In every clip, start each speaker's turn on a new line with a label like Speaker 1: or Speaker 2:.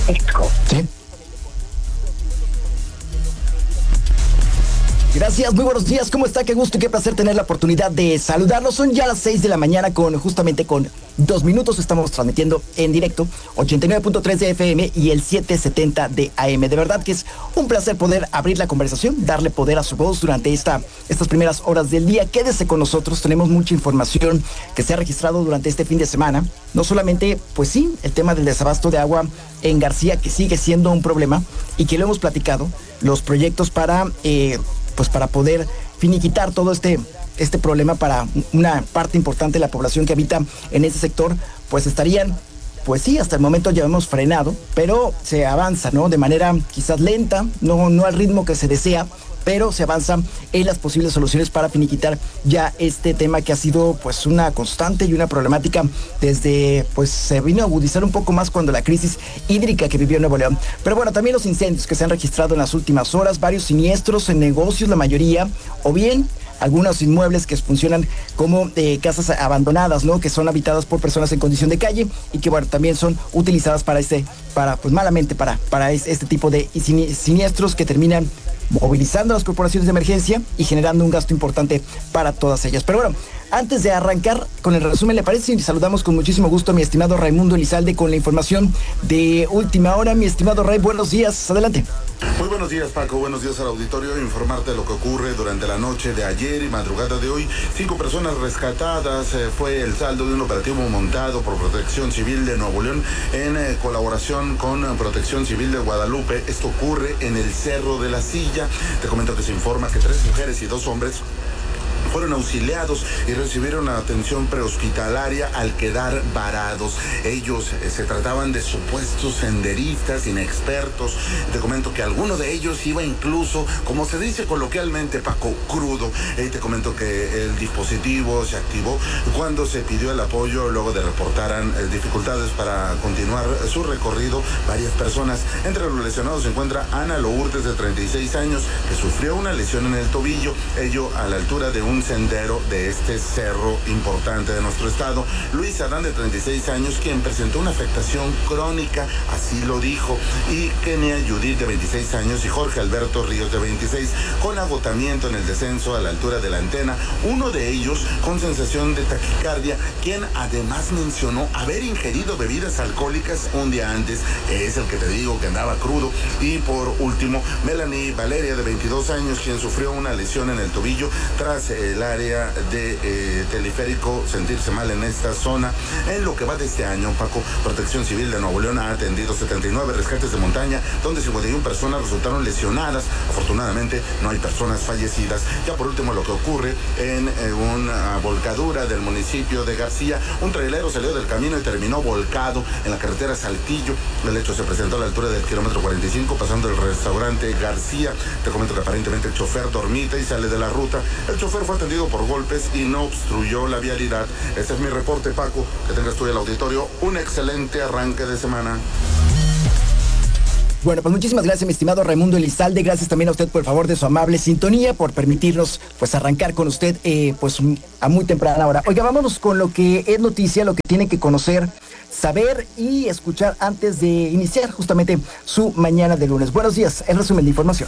Speaker 1: México.
Speaker 2: Sí. Gracias, muy buenos días, ¿cómo está? Qué gusto y qué placer tener la oportunidad de saludarlos. Son ya las 6 de la mañana con 2 minutos. Estamos transmitiendo en directo 89.3 de FM y el 770 de AM. De verdad que es un placer poder abrir la conversación, darle poder a su voz durante estas primeras horas del día. Quédese con nosotros, tenemos mucha información que se ha registrado durante este fin de semana. No solamente, pues sí, el tema del desabasto de agua en García, que sigue siendo un problema y que lo hemos platicado, los proyectos para poder finiquitar todo este problema para una parte importante de la población que habita en ese sector, pues estarían, pues sí, hasta el momento ya hemos frenado, pero se avanza, ¿no? De manera quizás lenta, no al ritmo que se desea, pero se avanza en las posibles soluciones para finiquitar ya este tema que ha sido pues una constante y una problemática desde, pues se vino a agudizar un poco más cuando la crisis hídrica que vivió Nuevo León. Pero bueno, también los incendios que se han registrado en las últimas horas, varios siniestros en negocios, la mayoría, o bien algunos inmuebles que funcionan como casas abandonadas, ¿no? Que son habitadas por personas en condición de calle y que, bueno, también son utilizadas para este tipo de siniestros que terminan movilizando a las corporaciones de emergencia y generando un gasto importante para todas ellas. Pero bueno, antes de arrancar con el resumen, ¿le parece? Y saludamos con muchísimo gusto a mi estimado Raimundo Elizalde con la información de última hora. Mi estimado Ray, buenos días, adelante.
Speaker 3: Muy buenos días, Paco, buenos días al auditorio. Informarte de lo que ocurre durante la noche de ayer y madrugada de hoy. 5 personas rescatadas, fue el saldo de un operativo montado por Protección Civil de Nuevo León en colaboración con Protección Civil de Guadalupe. Esto ocurre en el Cerro de la Silla. Te comento que se informa que 3 mujeres y 2 hombres fueron auxiliados y recibieron atención prehospitalaria al quedar varados. Ellos se trataban de supuestos senderistas inexpertos. Te comento que alguno de ellos iba incluso, como se dice coloquialmente, Paco, crudo. Te comento que el dispositivo se activó cuando se pidió el apoyo luego de reportaran dificultades para continuar su recorrido. Varias personas, entre los lesionados se encuentra Ana Lourdes, de 36 años, que sufrió una lesión en el tobillo, ello a la altura de un sendero de este cerro importante de nuestro estado. Luis Adán, de 36 años, quien presentó una afectación crónica, así lo dijo, y Kenia Judith, de 26 años, y Jorge Alberto Ríos, de 26, con agotamiento en el descenso a la altura de la antena, uno de ellos con sensación de taquicardia, quien además mencionó haber ingerido bebidas alcohólicas un día antes, es el que te digo que andaba crudo. Y por último, Melanie Valeria, de 22 años, quien sufrió una lesión en el tobillo tras el área de teleférico sentirse mal en esta zona. En lo que va de este año, Paco, Protección Civil de Nuevo León ha atendido 79 rescates de montaña, donde 51 personas resultaron lesionadas. Afortunadamente no hay personas fallecidas. Ya por último, lo que ocurre en una volcadura del municipio de García, un trailero salió del camino y terminó volcado en la carretera Saltillo. El hecho se presentó a la altura del kilómetro 45, pasando el restaurante García. Te comento que aparentemente el chofer dormita y sale de la ruta. El chofer fue atendido por golpes y no obstruyó la vialidad. Este es mi reporte, Paco. Que tengas tú el auditorio un excelente arranque de semana.
Speaker 2: Bueno, pues muchísimas gracias, mi estimado Raimundo Elizalde. Gracias también a usted por el favor de su amable sintonía, por permitirnos pues arrancar con usted pues a muy temprana hora. Oiga, vámonos con lo que es noticia, lo que tiene que conocer, saber y escuchar antes de iniciar justamente su mañana de lunes. Buenos días, el resumen de información.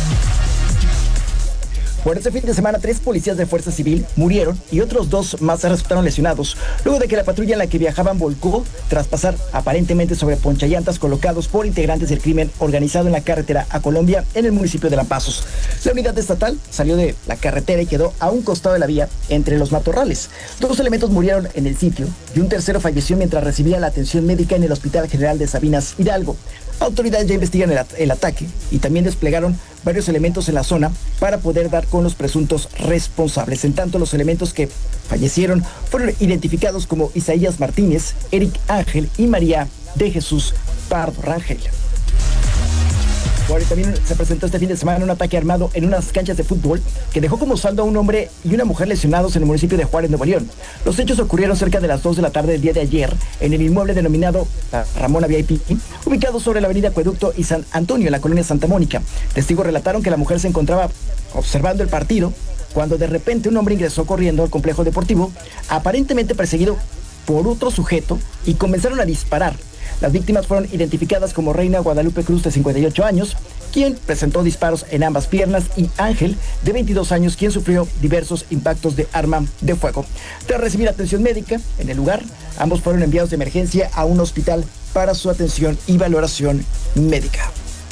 Speaker 2: Por este fin de semana, 3 policías de Fuerza Civil murieron y otros 2 más resultaron lesionados, luego de que la patrulla en la que viajaban volcó tras pasar aparentemente sobre ponchallantas colocados por integrantes del crimen organizado en la carretera a Colombia, en el municipio de Lampazos. La unidad estatal salió de la carretera y quedó a un costado de la vía, entre los matorrales. 2 elementos murieron en el sitio y un tercero falleció mientras recibía la atención médica en el Hospital General de Sabinas Hidalgo. Autoridades ya investigan el ataque y también desplegaron varios elementos en la zona para poder dar con los presuntos responsables. En tanto, los elementos que fallecieron fueron identificados como Isaías Martínez, Eric Ángel y María de Jesús Pardo Rangel. Bueno, y también se presentó este fin de semana un ataque armado en unas canchas de fútbol que dejó como saldo a un hombre y una mujer lesionados en el municipio de Juárez, Nuevo León. Los hechos ocurrieron cerca de las 2 de la tarde del día de ayer en el inmueble denominado La Ramona VIP, ubicado sobre la avenida Acueducto y San Antonio, en la colonia Santa Mónica. Testigos relataron que la mujer se encontraba observando el partido cuando de repente un hombre ingresó corriendo al complejo deportivo, aparentemente perseguido por otro sujeto, y comenzaron a disparar. Las víctimas fueron identificadas como Reina Guadalupe Cruz, de 58 años, quien presentó disparos en ambas piernas, y Ángel, de 22 años, quien sufrió diversos impactos de arma de fuego. Tras recibir atención médica en el lugar, ambos fueron enviados de emergencia a un hospital para su atención y valoración médica.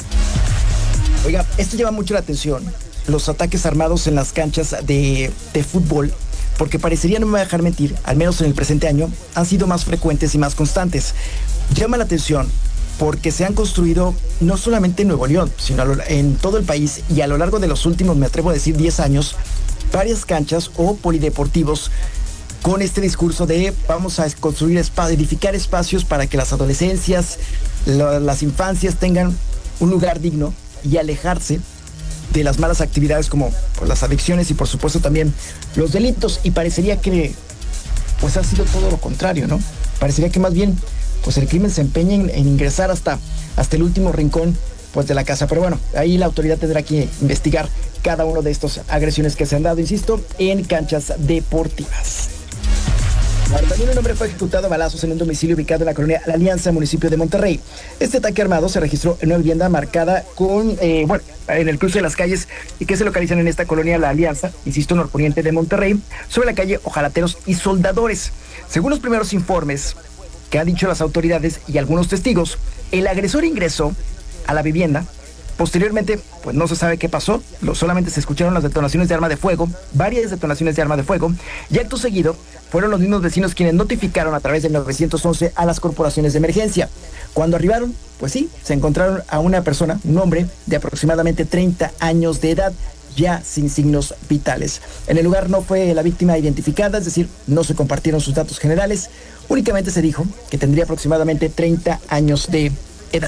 Speaker 2: Oiga, esto llama mucho la atención, los ataques armados en las canchas de fútbol, porque parecería, no me voy a dejar mentir, al menos en el presente año, han sido más frecuentes y más constantes. Llama la atención porque se han construido no solamente en Nuevo León, sino en todo el país, y a lo largo de los últimos, me atrevo a decir, 10 años, varias canchas o polideportivos con este discurso de vamos a construir, edificar espacios para que las adolescencias, las infancias tengan un lugar digno y alejarse de las malas actividades como las adicciones y por supuesto también los delitos. Y parecería que pues ha sido todo lo contrario, ¿no? Parecería que más bien pues el crimen se empeña en ingresar hasta el último rincón pues de la casa. Pero bueno, ahí la autoridad tendrá que investigar cada uno de estas agresiones que se han dado, insisto, en canchas deportivas. Ahora, también un hombre fue ejecutado a balazos en un domicilio ubicado en la colonia La Alianza, municipio de Monterrey. Este ataque armado se registró en una vivienda marcada con, en el cruce de las calles y que se localizan en esta colonia La Alianza, insisto, norponiente de Monterrey, sobre la calle Ojalateros y Soldadores. Según los primeros informes que han dicho las autoridades y algunos testigos, el agresor ingresó a la vivienda. Posteriormente, pues no se sabe qué pasó, solamente se escucharon las detonaciones de arma de fuego, varias detonaciones de arma de fuego, y acto seguido fueron los mismos vecinos quienes notificaron a través del 911 a las corporaciones de emergencia. Cuando arribaron, pues sí, se encontraron a una persona, un hombre de aproximadamente 30 años de edad, ya sin signos vitales. En el lugar no fue la víctima identificada, es decir, no se compartieron sus datos generales, únicamente se dijo que tendría aproximadamente 30 años de edad.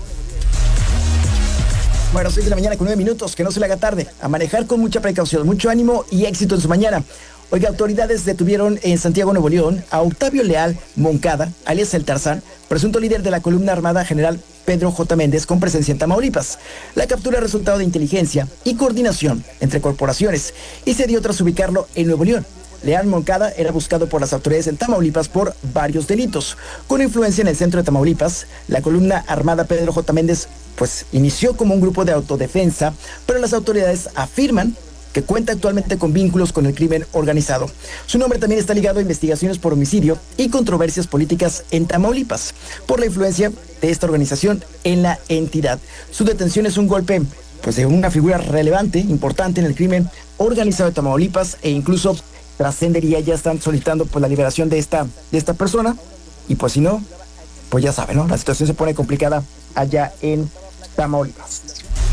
Speaker 2: Bueno, 6 de la mañana con 9 minutos, que no se le haga tarde. A manejar con mucha precaución, mucho ánimo y éxito en su mañana. Oiga, autoridades detuvieron en Santiago, Nuevo León, a Octavio Leal Moncada, alias El Tarzán, presunto líder de la columna armada general Pedro J. Méndez, con presencia en Tamaulipas. La captura es resultado de inteligencia y coordinación entre corporaciones y se dio tras ubicarlo en Nuevo León. Leal Moncada era buscado por las autoridades en Tamaulipas por varios delitos. Con influencia en el centro de Tamaulipas, la columna armada Pedro J. Méndez pues inició como un grupo de autodefensa, pero las autoridades afirman que cuenta actualmente con vínculos con el crimen organizado. Su nombre también está ligado a investigaciones por homicidio y controversias políticas en Tamaulipas, por la influencia de esta organización en la entidad. Su detención es un golpe pues de una figura relevante, importante en el crimen organizado de Tamaulipas, e incluso trascendería, ya están solicitando pues la liberación de esta persona, y pues si no, pues ya saben, ¿no? La situación se pone complicada allá en Tamaulipas.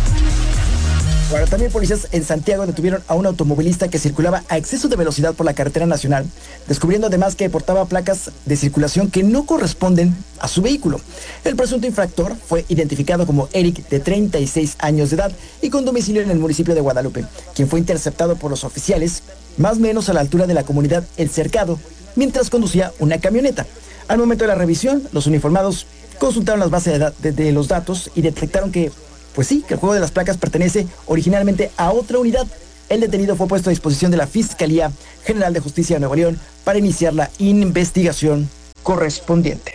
Speaker 2: Ahora, también policías en Santiago detuvieron a un automovilista que circulaba a exceso de velocidad por la carretera nacional, descubriendo además que portaba placas de circulación que no corresponden a su vehículo. El presunto infractor fue identificado como Eric, de 36 años de edad y con domicilio en el municipio de Guadalupe, quien fue interceptado por los oficiales, más o menos a la altura de la comunidad El Cercado, mientras conducía una camioneta. Al momento de la revisión, los uniformados consultaron las bases de los datos y detectaron que pues sí, que el juego de las placas pertenece originalmente a otra unidad. El detenido fue puesto a disposición de la Fiscalía General de Justicia de Nuevo León para iniciar la investigación correspondiente.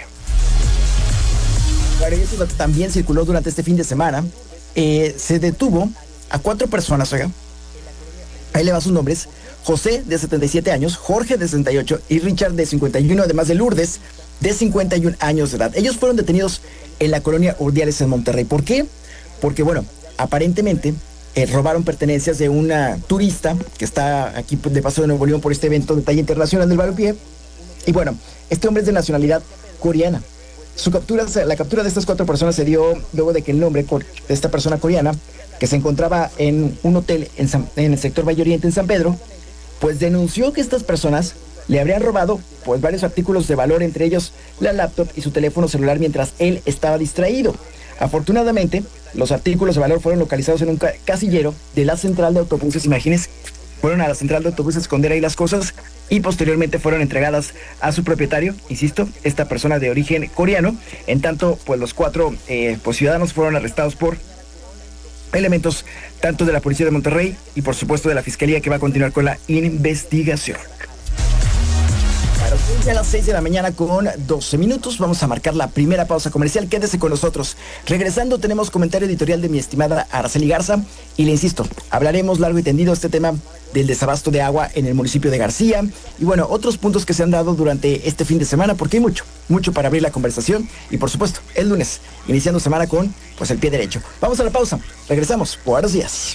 Speaker 2: Bueno, y eso también circuló durante este fin de semana. Se detuvo a 4 personas, oiga. Ahí le va sus nombres: José, de 77 años, Jorge, de 68, y Richard, de 51, además de Lourdes, de 51 años de edad. Ellos fueron detenidos en la colonia Urdiales, en Monterrey. ¿Por qué? Porque, bueno, aparentemente robaron pertenencias de una turista que está aquí de paso de Nuevo León por este evento de talla internacional del Balompié. Y bueno, este hombre es de nacionalidad coreana. La captura de estas 4 personas se dio luego de que el nombre de esta persona coreana, que se encontraba en un hotel en el sector Valle Oriente, en San Pedro, pues denunció que estas personas le habrían robado pues varios artículos de valor, entre ellos la laptop y su teléfono celular, mientras él estaba distraído. Afortunadamente, los artículos de valor fueron localizados en un casillero de la central de autobuses. Imagínense, fueron a la central de autobuses a esconder ahí las cosas y posteriormente fueron entregadas a su propietario, insisto, esta persona de origen coreano. En tanto, pues los 4 pues ciudadanos fueron arrestados por elementos tanto de la Policía de Monterrey y por supuesto de la Fiscalía, que va a continuar con la investigación. Ya a las 6 de la mañana con 12 minutos. Vamos a marcar la primera pausa comercial. Quédese con nosotros. Regresando tenemos comentario editorial de mi estimada Araceli Garza. Y le insisto, hablaremos largo y tendido este tema del desabasto de agua en el municipio de García. Y bueno, otros puntos que se han dado durante este fin de semana, porque hay mucho para abrir la conversación. Y por supuesto, el lunes, iniciando semana con pues el pie derecho. Vamos a la pausa. Regresamos. Buenos días.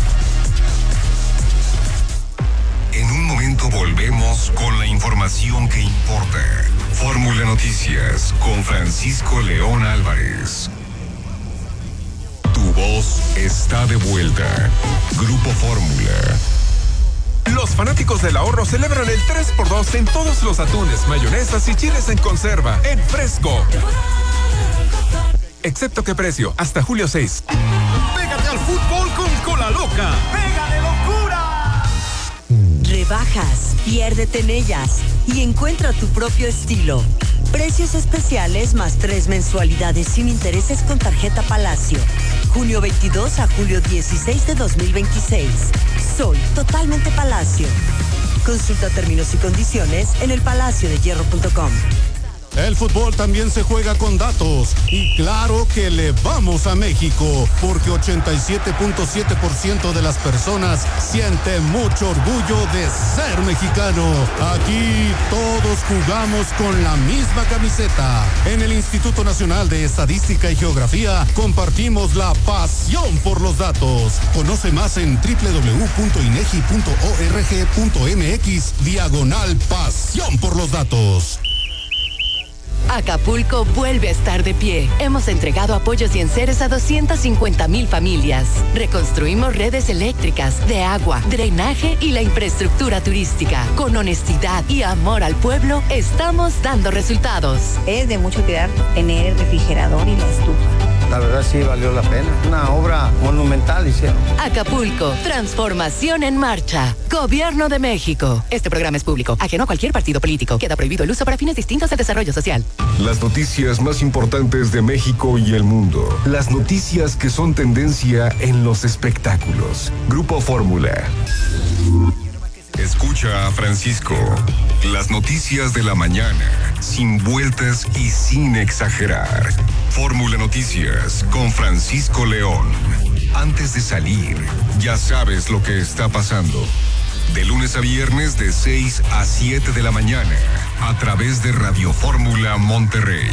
Speaker 1: En un momento volvemos con la información que importa. Fórmula Noticias con Francisco León Álvarez. Tu voz está de vuelta. Grupo Fórmula.
Speaker 4: Los fanáticos del ahorro celebran el 3x2 en todos los atunes, mayonesas y chiles en conserva, en fresco. Excepto qué precio, hasta julio 6.
Speaker 5: Pégate al fútbol con Cola Loca. ¡Pega de locura!
Speaker 6: Rebajas, piérdete en ellas y encuentra tu propio estilo. Precios especiales más 3 mensualidades sin intereses con tarjeta Palacio. Junio 22 a julio 16 de 2026. Soy totalmente Palacio. Consulta términos y condiciones en elpalaciodehierro.com.
Speaker 7: El fútbol también se juega con datos y claro que le vamos a México porque 87.7% de las personas siente mucho orgullo de ser mexicano. Aquí todos jugamos con la misma camiseta. En el Instituto Nacional de Estadística y Geografía compartimos la pasión por los datos. Conoce más en www.inegi.org.mx/pasión por los datos.
Speaker 8: Acapulco vuelve a estar de pie. Hemos entregado apoyos y enseres a 250,000 familias. Reconstruimos redes eléctricas, de agua, drenaje y la infraestructura turística. Con honestidad y amor al pueblo, estamos dando resultados.
Speaker 9: Es de mucho cuidar tener el refrigerador y la estufa.
Speaker 10: La verdad sí valió la pena. Una obra monumental hicieron.
Speaker 8: Acapulco, transformación en marcha. Gobierno de México. Este programa es público, ajeno a cualquier partido político. Queda prohibido el uso para fines distintos de desarrollo social.
Speaker 1: Las noticias más importantes de México y el mundo. Las noticias que son tendencia en los espectáculos. Grupo Fórmula. Escucha a Francisco. Las noticias de la mañana, sin vueltas y sin exagerar. Fórmula Noticias con Francisco León. Antes de salir, ya sabes lo que está pasando. De lunes a viernes de 6 a 7 de la mañana, a través de Radio Fórmula Monterrey,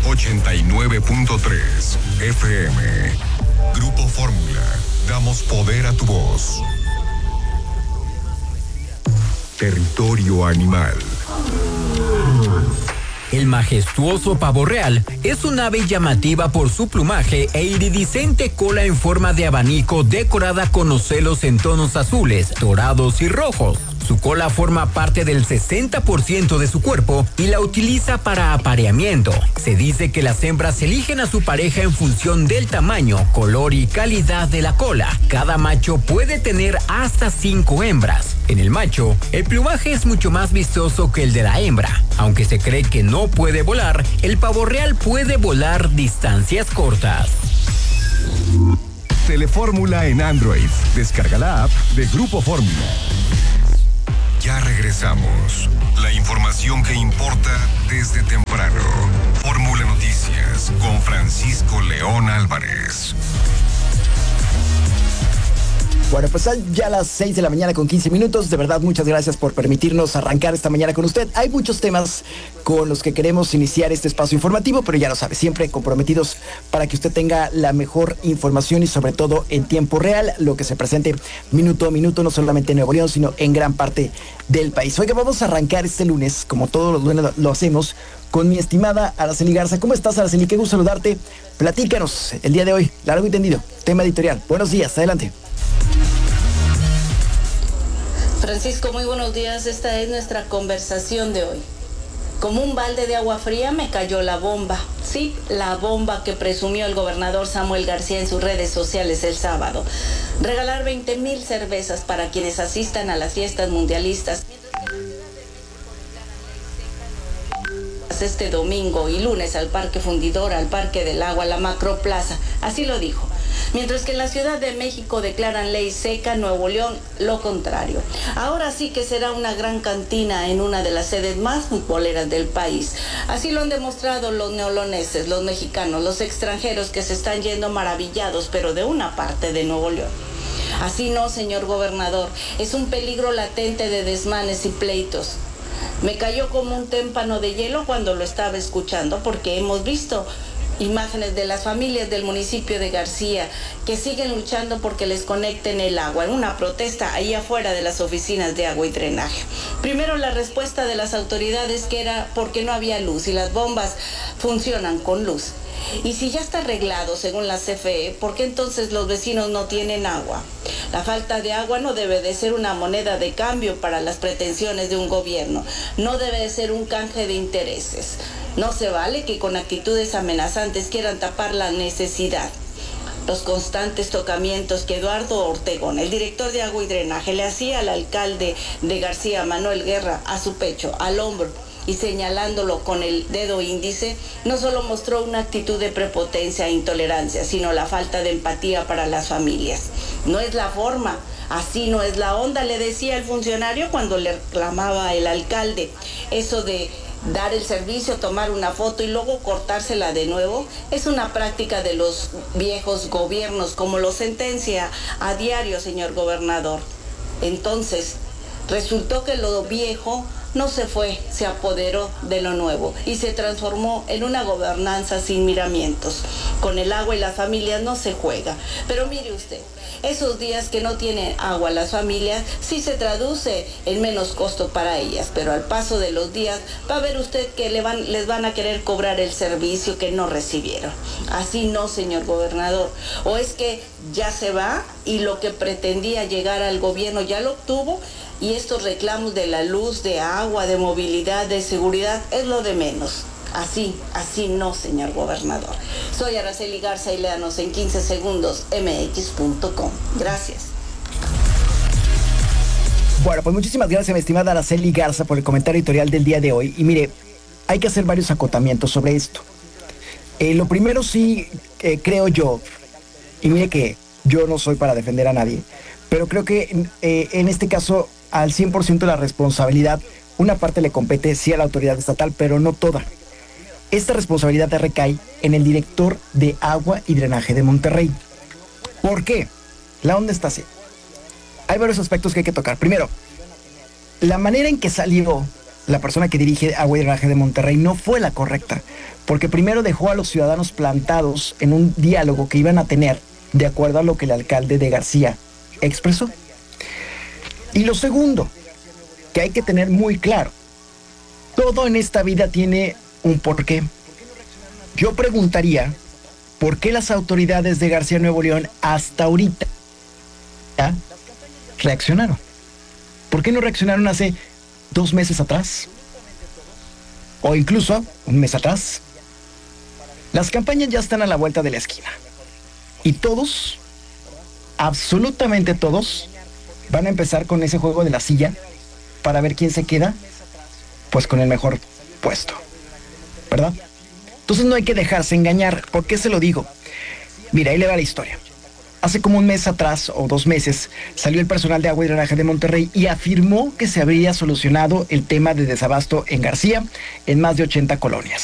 Speaker 1: 89.3 FM. Grupo Fórmula, damos poder a tu voz. Territorio animal.
Speaker 11: El majestuoso pavo real es un ave llamativa por su plumaje e iridiscente cola en forma de abanico decorada con ocelos en tonos azules, dorados y rojos. Su cola forma parte del 60% de su cuerpo y la utiliza para apareamiento. Se dice que las hembras eligen a su pareja en función del tamaño, color y calidad de la cola. Cada macho puede tener hasta 5 hembras. En el macho, el plumaje es mucho más vistoso que el de la hembra. Aunque se cree que no puede volar, el pavo real puede volar distancias cortas.
Speaker 1: Telefórmula en Android. Descarga la app de Grupo Fórmula. Ya regresamos. La información que importa desde temprano. Fórmula Noticias con Francisco León Álvarez.
Speaker 2: Bueno, pues ya las 6 de la mañana con 15 minutos. De verdad, muchas gracias por permitirnos arrancar esta mañana con usted. Hay muchos temas con los que queremos iniciar este espacio informativo, pero ya lo sabe, siempre comprometidos para que usted tenga la mejor información y sobre todo en tiempo real, lo que se presente minuto a minuto, no solamente en Nuevo León, sino en gran parte del país. Oiga, vamos a arrancar este lunes, como todos los lunes lo hacemos, con mi estimada Araceli Garza. ¿Cómo estás, Araceli? Qué gusto saludarte. Platícanos el día de hoy, largo y tendido, tema editorial. Buenos días, adelante.
Speaker 12: Francisco, muy buenos días. Esta es nuestra conversación de hoy. Como un balde de agua fría me cayó la bomba. Sí, la bomba que presumió el gobernador Samuel García en sus redes sociales el sábado. Regalar 20,000 cervezas para quienes asistan a las fiestas mundialistas. turistas este domingo y lunes al Parque Fundidora, al Parque del Agua, a la Macroplaza. Así lo dijo. Mientras que en la Ciudad de México declaran ley seca, Nuevo León lo contrario. Ahora sí que será una gran cantina en una de las sedes más futboleras del país. Así lo han demostrado los neoloneses, los mexicanos, los extranjeros que se están yendo maravillados, pero de una parte de Nuevo León. Así no, señor gobernador, es un peligro latente de desmanes y pleitos. Me cayó como un témpano de hielo cuando lo estaba escuchando, porque hemos visto imágenes de las familias del municipio de García que siguen luchando porque les conecten el agua en una protesta ahí afuera de las oficinas de agua y drenaje. Primero la respuesta de las autoridades que era porque no había luz y las bombas funcionan con luz. Y si ya está arreglado según la CFE, ¿por qué entonces los vecinos no tienen agua? La falta de agua no debe de ser una moneda de cambio para las pretensiones de un gobierno, no debe de ser un canje de intereses. No se vale que con actitudes amenazantes quieran tapar la necesidad. Los constantes tocamientos que Eduardo Ortegón, el director de agua y drenaje, le hacía al alcalde de García, Manuel Guerra, a su pecho, al hombro, y señalándolo con el dedo índice, no solo mostró una actitud de prepotencia e intolerancia, sino la falta de empatía para las familias. No es la forma, así no es la onda, le decía el funcionario cuando le reclamaba el alcalde. Eso de dar el servicio, tomar una foto y luego cortársela de nuevo, es una práctica de los viejos gobiernos, como lo sentencia a diario, señor gobernador. Entonces, resultó que lo viejo no se fue, se apoderó de lo nuevo y se transformó en una gobernanza sin miramientos. Con el agua y las familias no se juega. Pero mire usted, esos días que no tienen agua las familias sí se traduce en menos costo para ellas, pero al paso de los días va a ver usted que les van a querer cobrar el servicio que no recibieron. Así no, señor gobernador. O es que ya se va y lo que pretendía llegar al gobierno ya lo obtuvo, y estos reclamos de la luz, de agua, de movilidad, de seguridad es lo de menos. Así no, señor gobernador. Soy Araceli Garza y léanos en 15 segundos mx.com. Gracias.
Speaker 2: Bueno, pues muchísimas gracias, mi estimada Araceli Garza, por el comentario editorial del día de hoy. Y mire, hay que hacer varios acotamientos sobre esto. Lo primero sí, creo yo, y mire que yo no soy para defender a nadie, pero creo que en este caso, al 100% de la responsabilidad, una parte le compete sí a la autoridad estatal, pero no toda. Esta responsabilidad recae en el director de agua y drenaje de Monterrey. ¿Por qué? La onda está así. Hay varios aspectos que hay que tocar. Primero, la manera en que salió la persona que dirige agua y drenaje de Monterrey no fue la correcta, porque primero dejó a los ciudadanos plantados en un diálogo que iban a tener de acuerdo a lo que el alcalde de García expresó. Y lo segundo, que hay que tener muy claro, todo en esta vida tiene un porqué. Yo preguntaría, ¿por qué las autoridades de García Nuevo León hasta ahorita reaccionaron? ¿Por qué no reaccionaron hace 2 meses atrás? O incluso un mes atrás. Las campañas ya están a la vuelta de la esquina. Y todos, absolutamente todos, van a empezar con ese juego de la silla para ver quién se queda, pues con el mejor puesto, ¿verdad? Entonces no hay que dejarse engañar. ¿Por qué se lo digo? Mira, ahí le va la historia. Hace como un mes atrás o 2 meses salió el personal de agua y drenaje de Monterrey y afirmó que se habría solucionado el tema de desabasto en García en más de 80 colonias.